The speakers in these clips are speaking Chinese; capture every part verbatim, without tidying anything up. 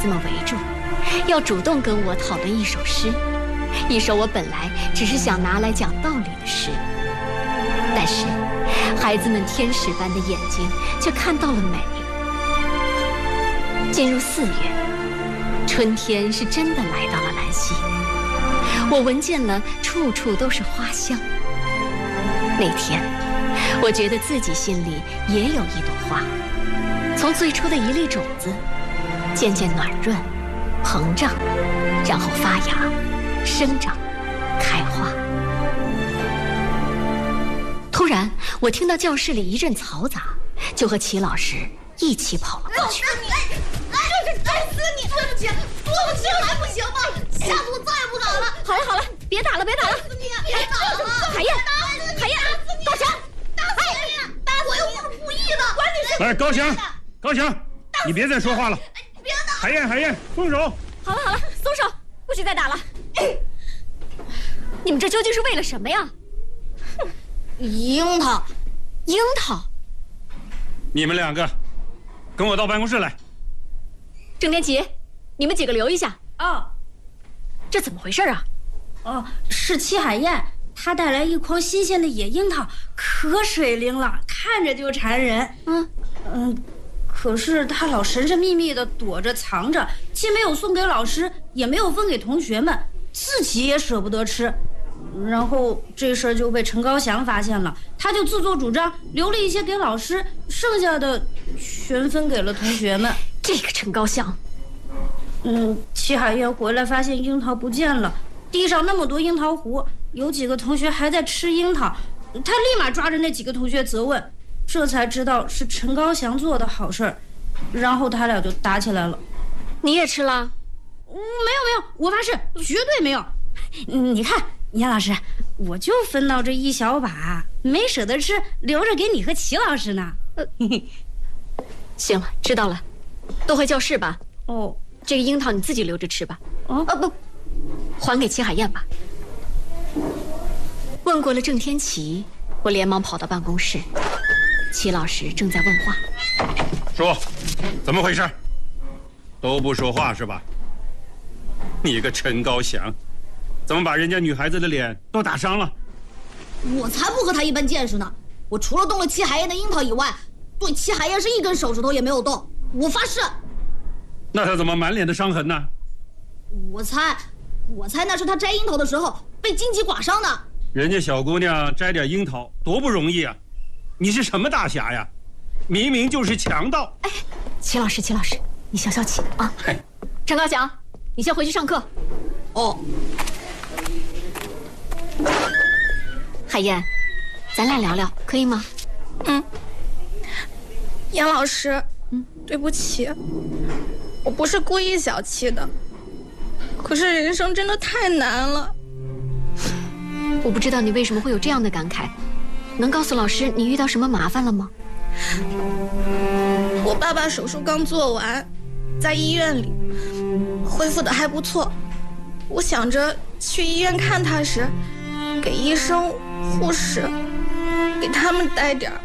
子们围住，要主动跟我讨论一首诗，一首我本来只是想拿来讲道理的诗。但是孩子们天使般的眼睛却看到了美。进入四月，春天是真的来到了兰溪，我闻见了处处都是花香。那天我觉得自己心里也有一朵花，从最初的一粒种子渐渐暖润膨胀，然后发芽生长开花。突然我听到教室里一阵嘈杂，就和齐老师一起跑了过去。 打死你！对不起，对不起，还不行吗？下次我再也不打了。 好了好了，别打了别打了！ 打死你！别打了！ 海燕，海燕，高翔， 打死你！打死我又不是故意的，管你是。 哎，高翔，高翔，你别再说话了。 别打！ 海燕，海燕，松手！ 好了好了，松手，不许再打了。你们这究竟是为了什么呀？ 樱桃， 樱桃。 你们两个，跟我到办公室来。 郑天琪，你们几个留一下。 哦， 这怎么回事啊？ 哦，是齐海燕，她带来一筐新鲜的野樱桃，可水灵了，看着就馋人。 嗯嗯，可是她老神神秘秘的躲着藏着，既没有送给老师，也没有分给同学们，自己也舍不得吃。然后这事儿就被陈高翔发现了，他就自作主张留了一些给老师，剩下的全分给了同学们。 这个陈高翔， 嗯，齐海燕回来发现樱桃不见了，地上那么多樱桃核，有几个同学还在吃樱桃，他立马抓着那几个同学责问，这才知道是陈高翔做的好事儿，然后他俩就打起来了。 你也吃了？ 嗯，没有没有，我发誓绝对没有。你看严老师，我就分到这一小把，没舍得吃，留着给你和齐老师呢。 呃，行了，知道了，都回教室吧。 哦， 这个樱桃你自己留着吃吧。 哦， 啊不，还给齐海燕吧。问过了郑天琪，我连忙跑到办公室，齐老师正在问话。 说，怎么回事？都不说话是吧？你个陈高翔，怎么把人家女孩子的脸都打伤了？ 我才不和他一般见识呢！我除了动了齐海燕的樱桃以外，对齐海燕是一根手指头也没有动，我发誓。 那他怎么满脸的伤痕呢？ 我猜，我猜那是他摘樱桃的时候被荆棘刮伤的。 人家小姑娘摘点樱桃多不容易啊！你是什么大侠呀？明明就是强盗！ 哎，齐老师，齐老师，你消消气啊！陈高翔，你先回去上课。 哦。 海燕，咱俩聊聊，可以吗？ 嗯。严老师，嗯，对不起，我不是故意小气的，可是人生真的太难了。 我不知道你为什么会有这样的感慨，能告诉老师你遇到什么麻烦了吗？ 我爸爸手术刚做完，在医院里恢复的还不错，我想着去医院看他时，给医生、护士给他们带点儿。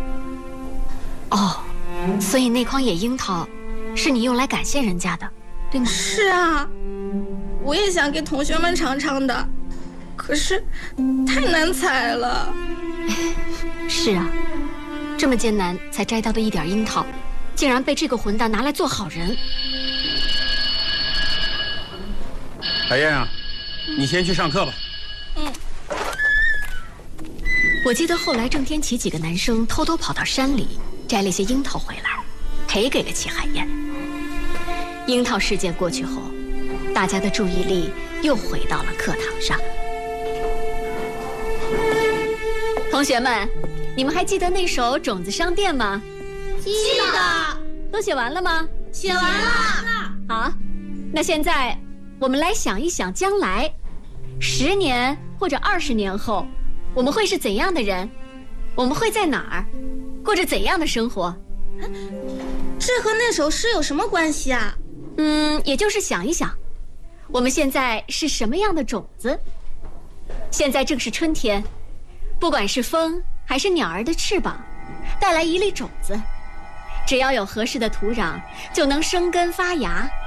哦，所以那筐野樱桃是你用来感谢人家的，对吗？ 是啊，我也想给同学们尝尝的，可是太难采了。 是啊，这么艰难才摘到的一点樱桃，竟然被这个混蛋拿来做好人。 海燕啊，你先去上课吧。 嗯。 我记得后来郑天琪几个男生偷偷跑到山里摘了些樱桃回来，赔给了齐海燕。樱桃事件过去后，大家的注意力又回到了课堂上。同学们，你们还记得那首《种子商店》吗？ 记得。 都写完了吗？ 写完了。 好，那现在我们来想一想将来，十年或者二十年后，我们会是怎样的人？我们会在哪儿，过着怎样的生活？ 这和那首诗有什么关系啊？ 嗯，也就是想一想，我们现在是什么样的种子？现在正是春天，不管是风还是鸟儿的翅膀，带来一粒种子，只要有合适的土壤，就能生根发芽。